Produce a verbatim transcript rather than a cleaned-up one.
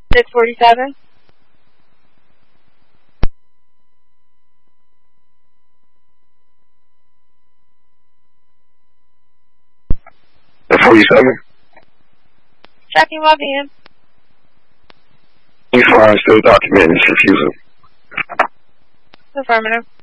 six forty-seven. forty-seven. Checking well-being. You find still documenting this refusal. Affirmative.